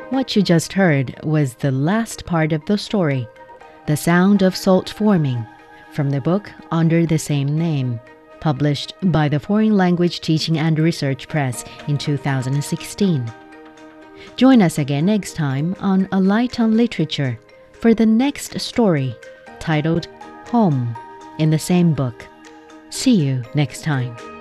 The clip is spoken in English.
What you just heard was the last part of the story, The Sound of Salt Forming, from the book Under the Same Name, published by the Foreign Language Teaching and Research Press in 2016. Join us again next time on A Light on Literature for the next story, titled Home, in the same book. See you next time.